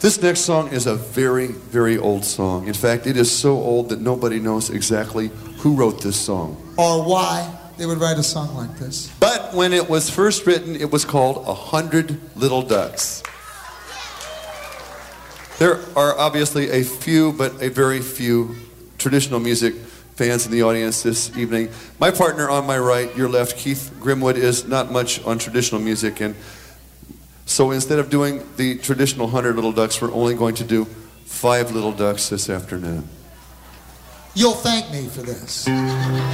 This next song is a very, very old song. In fact, it is so old that nobody knows exactly who wrote this song. Or why they would write a song like this. But when it was first written, it was called 100 Little Ducks. There are obviously a few, but a very few, traditional music fans in the audience this evening. My partner on my right, your left, Keith Grimwood, is not much on traditional music, and so instead of doing the traditional 100 Little Ducks, we're only going to do 5 Little Ducks this afternoon. You'll thank me for this.